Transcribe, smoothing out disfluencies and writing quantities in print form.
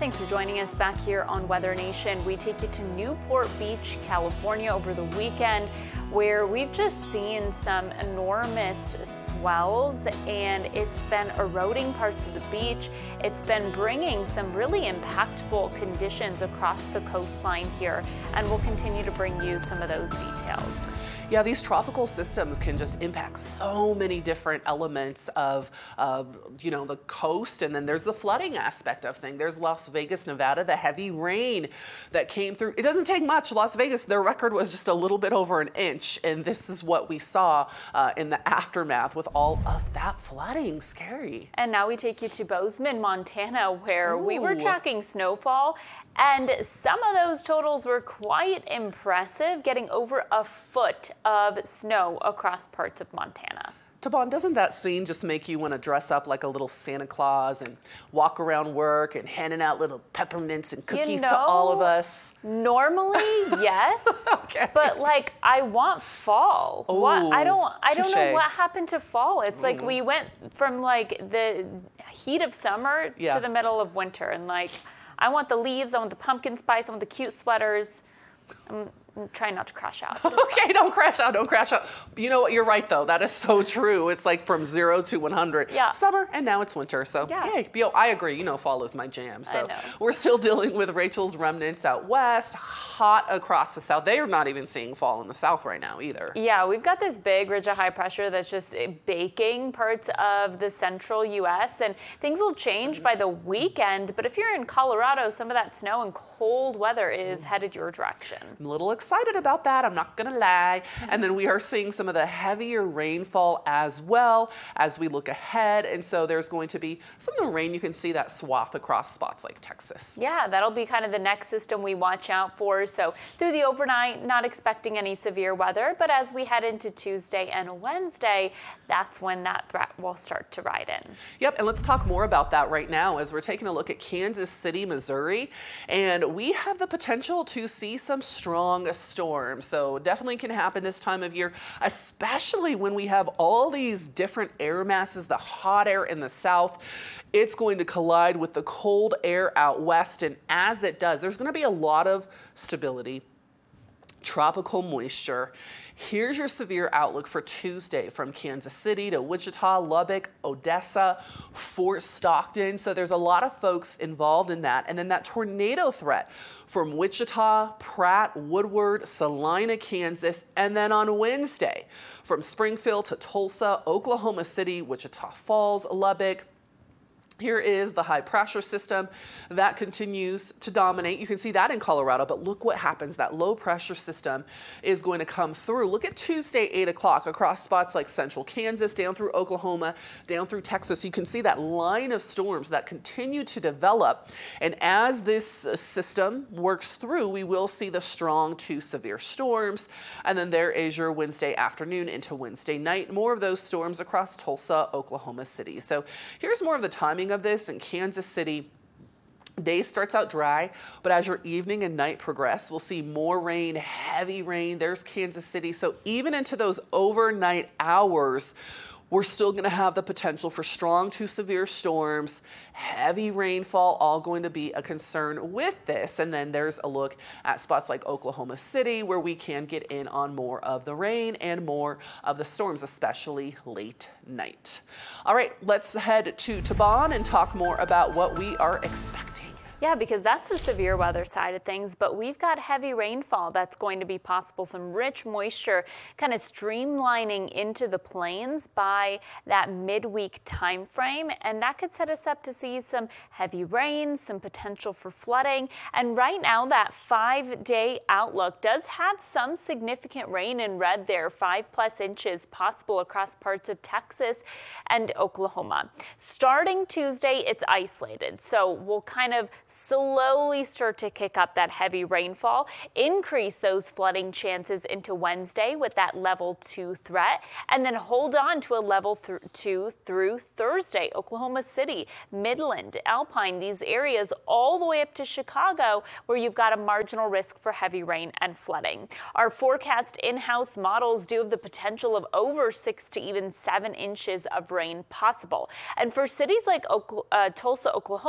Thanks for joining us back here on Weather Nation. We take you to Newport Beach, California over the weekend, where we've just seen some enormous swells, and it's been eroding parts of the beach. It's been bringing some really impactful conditions across the coastline here, and we'll continue to bring you some of those details. Yeah, these tropical systems can just impact so many different elements of, the coast, and then there's the flooding aspect of things. There's Las Vegas, Nevada, the heavy rain that came through. It doesn't take much. Las Vegas, their record was just a little bit over an inch, and this is what we saw in the aftermath with all of that flooding. Scary. And now we take you to Bozeman, Montana, where we were tracking snowfall. And some of those totals were quite impressive, getting over a foot of snow across parts of Montana. Tabon, doesn't that scene just make you want to dress up like a little Santa Claus and walk around work and handing out little peppermints and cookies to all of us? Normally, yes. Okay. But I want fall. Ooh, I don't know what touche. happened to fall. It's like we went from the heat of summer to the middle of winter, and I want the leaves, I want the pumpkin spice, I want the cute sweaters. I'm trying not to crash out. Okay, don't crash out, don't crash out. You know what, you're right though, that is so true. It's like from 0 to 100. Yeah. Summer, and now it's winter, so hey, I agree, fall is my jam. So we're still dealing with Rachel's remnants out west, hot across the south. They are not even seeing fall in the south right now either. Yeah, we've got this big ridge of high pressure that's just baking parts of the central U.S., and things will change by the weekend, but if you're in Colorado, some of that snow and cold weather is headed your direction. I'm a little excited about that, I'm not gonna lie. And then we are seeing some of the heavier rainfall as well as we look ahead, and so there's going to be some of the rain. You can see that swath across spots like Texas. Yeah, that'll be kind of the next system we watch out for. So through the overnight, not expecting any severe weather, but as we head into Tuesday and Wednesday, that's when that threat will start to ride in. Yep, and let's talk more about that right now as we're taking a look at Kansas City, Missouri, and we have the potential to see some strong storms. So definitely can happen this time of year, especially when we have all these different air masses, the hot air in the south. It's going to collide with the cold air out west, and as it does, there's going to be a lot of stability, tropical moisture. Here's your severe outlook for Tuesday from Kansas City to Wichita, Lubbock, Odessa, Fort Stockton. So there's a lot of folks involved in that. And then that tornado threat from Wichita, Pratt, Woodward, Salina, Kansas. And then on Wednesday from Springfield to Tulsa, Oklahoma City, Wichita Falls, Lubbock. Here is the high pressure system that continues to dominate. You can see that in Colorado, but look what happens. That low pressure system is going to come through. Look at Tuesday, 8 o'clock across spots like central Kansas, down through Oklahoma, down through Texas. You can see that line of storms that continue to develop. And as this system works through, we will see the strong to severe storms. And then there is your Wednesday afternoon into Wednesday night. More of those storms across Tulsa, Oklahoma City. So here's more of the timing of this in Kansas City. Day starts out dry, but as your evening and night progress, we'll see more rain, heavy rain. There's Kansas City. So even into those overnight hours, we're still going to have the potential for strong to severe storms, heavy rainfall, all going to be a concern with this. And then there's a look at spots like Oklahoma City, where we can get in on more of the rain and more of the storms, especially late night. All right, let's head to Tabon and talk more about what we are expecting. Yeah, because that's the severe weather side of things, but we've got heavy rainfall that's going to be possible, some rich moisture kind of streamlining into the plains by that midweek time frame, and that could set us up to see some heavy rain, some potential for flooding. And right now, that 5-day outlook does have some significant rain in red there, 5+ inches possible across parts of Texas and Oklahoma. Starting Tuesday, it's isolated, so we'll kind of slowly start to kick up that heavy rainfall, increase those flooding chances into Wednesday with that level 2 threat, and then hold on to a level 2 through Thursday. Oklahoma City, Midland, Alpine, these areas all the way up to Chicago, where you've got a marginal risk for heavy rain and flooding. Our forecast in-house models do have the potential of over 6 to even 7 inches of rain possible. And for cities like Tulsa, Oklahoma,